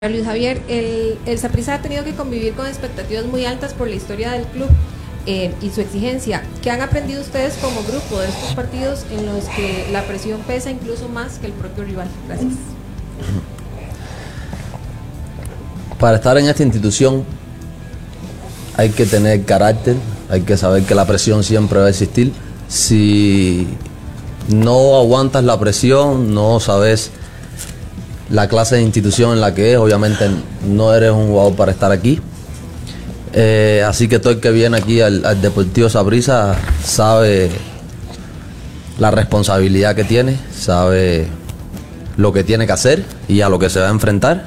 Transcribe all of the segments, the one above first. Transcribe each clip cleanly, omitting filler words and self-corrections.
Luis Javier, el Saprissa ha tenido que convivir con expectativas muy altas por la historia del club y su exigencia. ¿Qué han aprendido ustedes como grupo de estos partidos en los que la presión pesa incluso más que el propio rival? Gracias. Para estar en esta institución hay que tener carácter, hay que saber que la presión siempre va a existir. Si no aguantas la presión, no sabes la clase de institución en la que es, obviamente no eres un jugador para estar aquí. Así que todo el que viene aquí al Deportivo Saprissa sabe la responsabilidad que tiene, sabe lo que tiene que hacer y a lo que se va a enfrentar.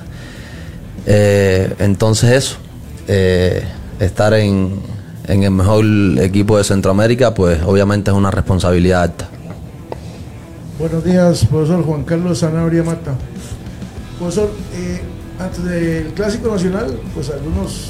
Entonces eso, estar en el mejor equipo de Centroamérica, pues obviamente es una responsabilidad alta. Buenos días, profesor Juan Carlos Sanabria Mata. Profesor, antes del Clásico Nacional, pues algunos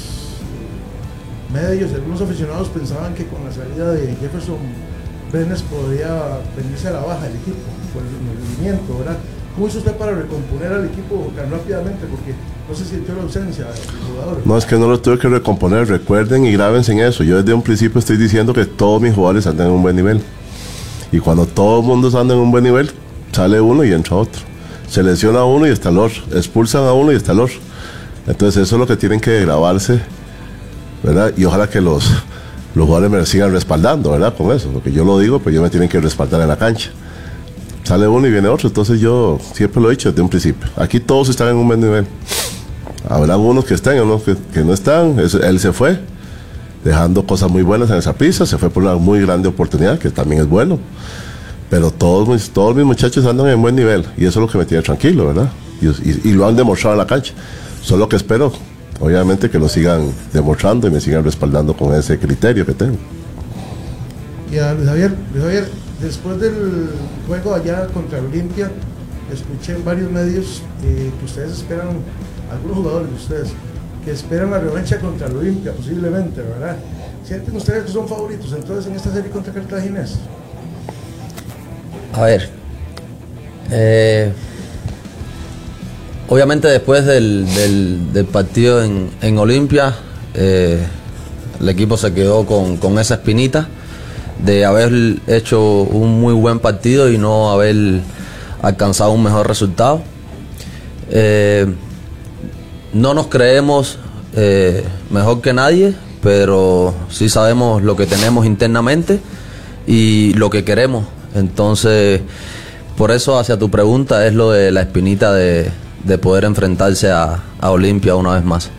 medios, algunos aficionados pensaban que con la salida de Jefferson Brenes podría venirse a la baja el equipo, por el rendimiento, ¿verdad? ¿Cómo hizo usted para recomponer al equipo tan rápidamente? Porque no se sintió la ausencia del jugador. No, es que no lo tuve que recomponer. Recuerden y grábense en eso. Yo desde un principio estoy diciendo que todos mis jugadores andan en un buen nivel. Y cuando todo el mundo anda en un buen nivel, sale uno y entra otro. Se lesiona a uno y está el otro. Expulsan a uno y está el otro. Entonces eso es lo que tienen que grabarse, ¿verdad? Y ojalá que los jugadores me sigan respaldando, ¿verdad? Con eso. Porque yo lo digo, pues ellos me tienen que respaldar en la cancha. Sale uno y viene otro. Entonces yo siempre lo he dicho desde un principio. Aquí todos están en un buen nivel. Habrá unos que están y unos que no están. Él se fue, dejando cosas muy buenas en esa pista. Se fue por una muy grande oportunidad, que también es bueno. Pero todos mis muchachos andan en buen nivel. Y eso es lo que me tiene tranquilo, ¿verdad? Y lo han demostrado en la cancha. Solo que espero, obviamente, que lo sigan demostrando y me sigan respaldando con ese criterio que tengo. Y a Luis Javier, después del juego allá contra Olimpia, escuché en varios medios que ustedes esperan, algunos jugadores de ustedes, que esperan la revancha contra el Olimpia, posiblemente, ¿verdad? ¿Sienten ustedes que son favoritos entonces en esta serie contra Cartaginés? A ver, obviamente después del partido en Olimpia, el equipo se quedó con esa espinita de haber hecho un muy buen partido y no haber alcanzado un mejor resultado. No nos creemos mejor que nadie, pero sí sabemos lo que tenemos internamente y lo que queremos. Entonces, por eso hacia tu pregunta es lo de la espinita de poder enfrentarse a Olimpia una vez más.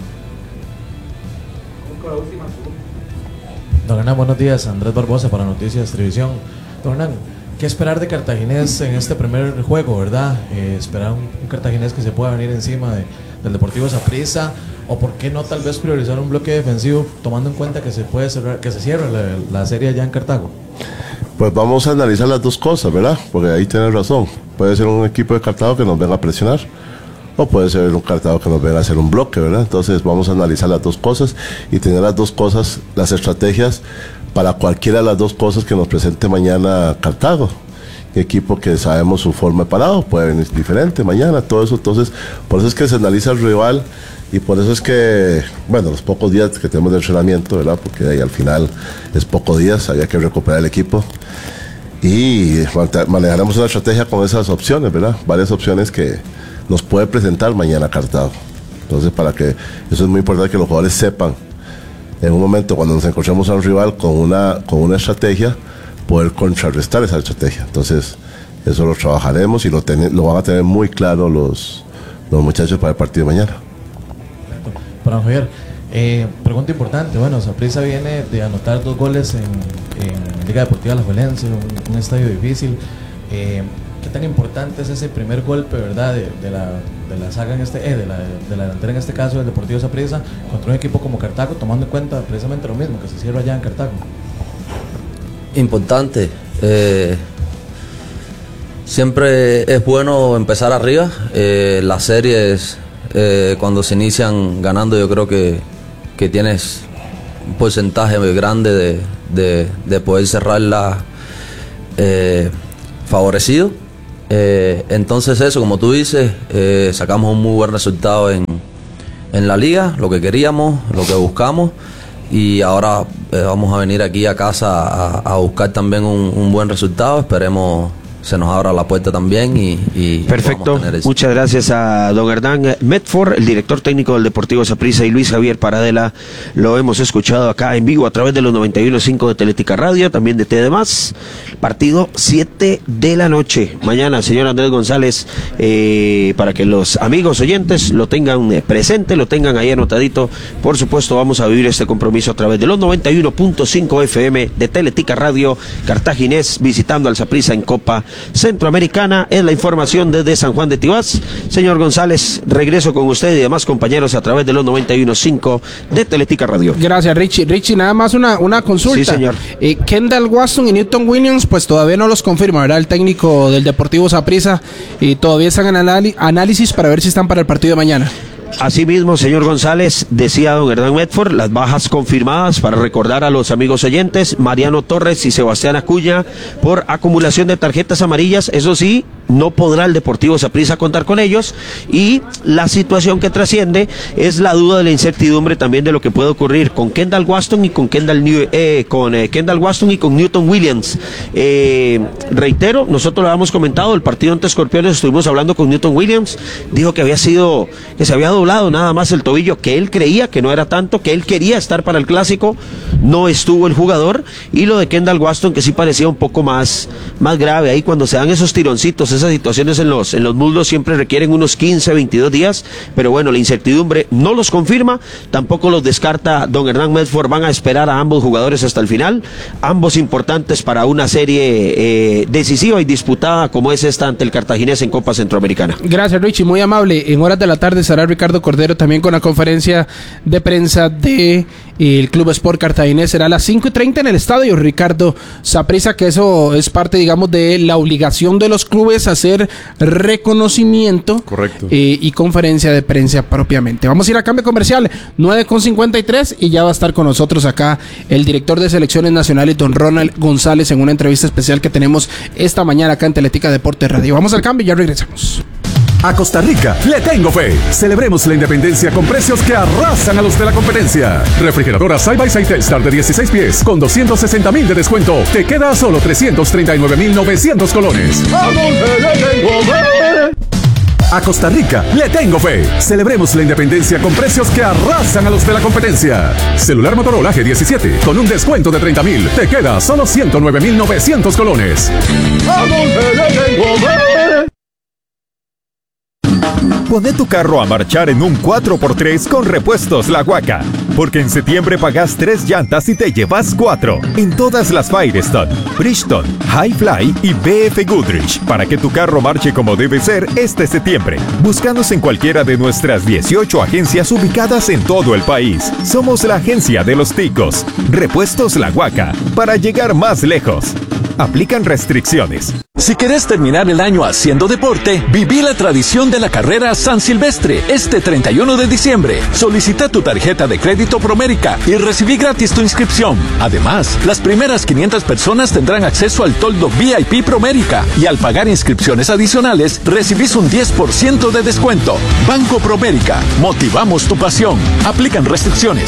Don Hernán, buenos días. Andrés Barbosa para Noticias Televisión. Don Hernán, ¿qué esperar de Cartaginés en este primer juego, verdad? ¿Esperar un Cartaginés que se pueda venir encima del Deportivo Saprissa? ¿O por qué no tal vez priorizar un bloque defensivo tomando en cuenta que se puede cerrar, que se cierre la serie allá en Cartago? Pues vamos a analizar las dos cosas, ¿verdad? Porque ahí tienes razón. Puede ser un equipo de Cartago que nos venga a presionar, o puede ser un Cartago que nos venga a hacer un bloque, ¿verdad? Entonces vamos a analizar las dos cosas y tener las dos cosas, las estrategias para cualquiera de las dos cosas que nos presente mañana Cartago. Un equipo que sabemos su forma de parado, puede venir diferente mañana, todo eso. Entonces, por eso es que se analiza el rival y por eso es que, bueno, los pocos días que tenemos de entrenamiento, ¿verdad? Porque ahí al final es pocos días, había que recuperar el equipo. Y manejaremos una estrategia con esas opciones, ¿verdad? Varias opciones que nos puede presentar mañana Cartago. Entonces, para que eso es muy importante que los jugadores sepan en un momento cuando nos encontremos a un rival con una estrategia, poder contrarrestar esa estrategia. Entonces, eso lo trabajaremos y lo van a tener muy claro los muchachos para el partido de mañana. Para Javier, pregunta importante. Bueno, Saprissa viene de anotar 2 goles en Liga Deportiva Alajuelense, un estadio difícil. ¿Qué tan importante es ese primer golpe, verdad, de la saga de la delantera en este caso del Deportivo Saprissa contra un equipo como Cartago, tomando en cuenta precisamente lo mismo que se cierra allá en Cartago? Importante. Siempre es bueno empezar arriba. Las series cuando se inician ganando, yo creo que tienes un porcentaje grande de poder cerrarla favorecido. Entonces eso, como tú dices, sacamos un muy buen resultado en la liga, lo que queríamos, lo que buscamos, y ahora vamos a venir aquí a casa a buscar también un buen resultado. Esperemos se nos abra la puerta también y perfecto. Muchas gracias a don Hernán Medford, el director técnico del Deportivo Saprissa, y Luis Javier Paradela. Lo hemos escuchado acá en vivo a través de los 91.5 de Teletica Radio, también de TDMás. Partido 7 de la noche mañana, señor Andrés González, para que los amigos oyentes lo tengan presente, lo tengan ahí anotadito. Por supuesto, vamos a vivir este compromiso a través de los 91.5 FM de Teletica Radio Cartaginés, visitando al Saprissa en Copa Centroamericana. Es la información desde San Juan de Tibás. Señor González, regreso con usted y demás compañeros a través de los 91.5 de Teletica Radio. Gracias, Richie. Richie, nada más una consulta. Sí, señor. Kendall Waston y Newton Williams, pues todavía no los confirma, ¿verdad? El técnico del Deportivo Saprissa, y todavía están en análisis para ver si están para el partido de mañana. Asimismo, señor González, decía don Hernán Medford, las bajas confirmadas para recordar a los amigos oyentes: Mariano Torres y Sebastián Acuña por acumulación de tarjetas amarillas. Eso sí, no podrá el Deportivo Saprissa contar con ellos, y la situación que trasciende es la duda de la incertidumbre también de lo que puede ocurrir con Kendall Waston y con Kendall Waston y con Newton Williams. Reitero, nosotros lo habíamos comentado, el partido ante Escorpiones estuvimos hablando con Newton Williams, dijo que se había doblado nada más el tobillo, que él creía que no era tanto, que él quería estar para el clásico, no estuvo el jugador, y lo de Kendall Waston que sí parecía un poco más grave. Ahí cuando se dan esos tironcitos, esas situaciones en los muslos siempre requieren unos 15, 22 días, pero bueno, la incertidumbre no los confirma, tampoco los descarta don Hernán Medford. Van a esperar a ambos jugadores hasta el final, ambos importantes para una serie decisiva y disputada como es esta ante el Cartaginés en Copa Centroamericana. Gracias, Richie, muy amable. En horas de la tarde estará Ricardo Cordero también con la conferencia de prensa de el Club Sport Cartaginés. Será a las 5:30 en el estadio Ricardo Saprissa, que eso es parte, digamos, de la obligación de los clubes, hacer reconocimiento. Correcto. Y conferencia de prensa propiamente. Vamos a ir a cambio comercial, 9:53, y ya va a estar con nosotros acá el director de selecciones nacionales, don Ronald González, en una entrevista especial que tenemos esta mañana acá en Teletica Deporte Radio. Vamos al cambio y ya regresamos. A Costa Rica le tengo fe. Celebremos la independencia con precios que arrasan a los de la competencia. Refrigeradora Side-by-Side Telstar de 16 pies con 260,000 de descuento. Te queda a solo 339,900 colones. A Costa Rica le tengo fe. Celebremos la independencia con precios que arrasan a los de la competencia. Celular Motorola G17 con un descuento de 30,000. Te queda a solo 109,900 colones. Poné tu carro a marchar en un 4x3 con Repuestos La Huaca, porque en septiembre pagas 3 llantas y te llevas 4 en todas las Firestone, Bridgestone, Highfly y BF Goodrich, para que tu carro marche como debe ser este septiembre. Búscanos en cualquiera de nuestras 18 agencias ubicadas en todo el país. Somos la agencia de los ticos. Repuestos La Huaca, para llegar más lejos. Aplican restricciones. Si querés terminar el año haciendo deporte, viví la tradición de la carrera San Silvestre este 31 de diciembre. Solicita tu tarjeta de crédito Promérica y recibí gratis tu inscripción. Además, las primeras 500 personas tendrán acceso al toldo VIP Promérica, y al pagar inscripciones adicionales recibís un 10% de descuento. Banco Promérica, motivamos tu pasión. Aplican restricciones.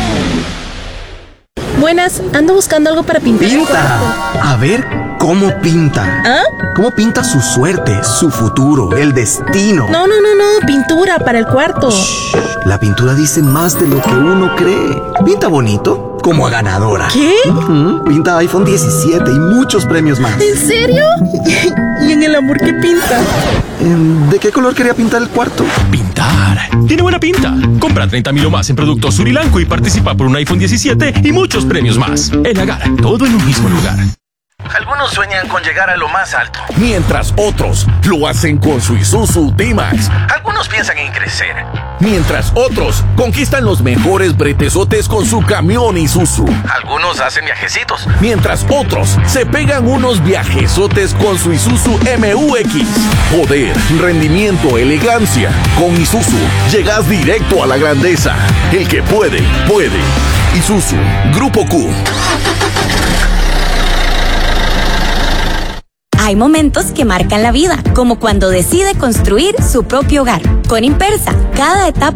Buenas, ando buscando algo para pintar. ¡Pinta! A ver cómo pinta. ¿Ah? ¿Cómo pinta su suerte, su futuro, el destino? No, pintura para el cuarto. Shh, la pintura dice más de lo que uno cree. Pinta bonito, como a ganadora. ¿Qué? Pinta iPhone 17 y muchos premios más. ¿En serio? ¿Y en el amor qué pinta? ¿De qué color quería pintar el cuarto? Pintar. Tiene buena pinta. Compra 30,000 o más en productos Surilanco y participa por un iPhone 17 y muchos premios más. En Agar, todo en un mismo lugar. Algunos sueñan con llegar a lo más alto, mientras otros lo hacen con su Isuzu D-Max. Algunos piensan en crecer, mientras otros conquistan los mejores bretesotes con su camión Isuzu. Algunos hacen viajecitos, mientras otros se pegan unos viajesotes con su Isuzu MU-X. Poder, rendimiento, elegancia. Con Isuzu llegas directo a la grandeza. El que puede, puede. Isuzu, Grupo Q. Hay momentos que marcan la vida, como cuando decide construir su propio hogar. Con Impersa, cada etapa